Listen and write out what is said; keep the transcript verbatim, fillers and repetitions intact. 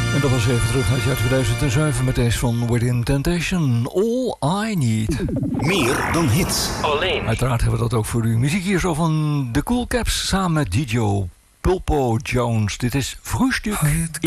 En dat was even terug naar het jaar tweeduizend zeven met deze van Within Temptation. All I Need. Meer dan hits. Alleen. Uiteraard hebben we dat ook voor u. Muziek hier zo van The Cool Caps samen met D J Pulpo Jones. Dit is Frühstück